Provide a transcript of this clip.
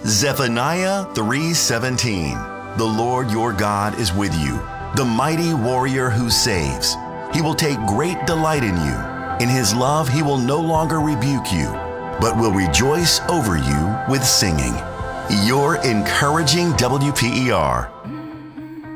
Zephaniah 3:17. The Lord your God is with you, the mighty warrior who saves. He will take great delight in you. In his love he will no longer rebuke you, but will rejoice over you with singing. Your encouraging WPER.